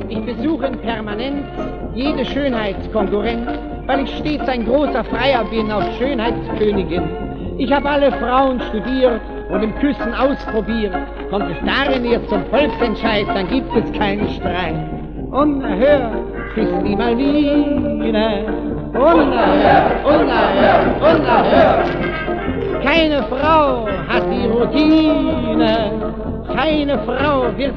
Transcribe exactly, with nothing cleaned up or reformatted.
Ich besuche in Permanenz jede Schönheitskonkurrenz, weil ich stets ein großer Freier bin auf Schönheitskönigin. Ich habe alle Frauen studiert und im Küssen ausprobiert. Kommt es darin jetzt zum Volksentscheid, dann gibt es keinen Streit. Unerhört, küssen die Malvine. Unerhört, unerhört, unerhört. Keine Frau hat die Routine. Keine Frau wird